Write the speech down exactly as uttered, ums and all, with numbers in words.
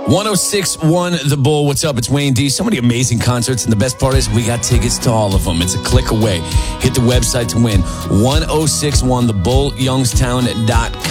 one oh six point one The Bull. What's up? It's Wayne D. So many amazing concerts, and the best part is we got tickets to all of them. It's a click away. Hit the website to win. ten sixty-one The Bull, Youngstown dot com.